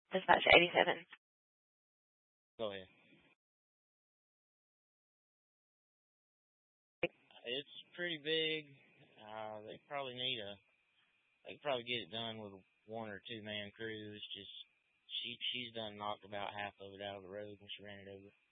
Dispatch 87. Go ahead. It's pretty big. They probably get it done with a 1 or 2 man crew. It's just she's done knocked about half of it out of the road when she ran it over.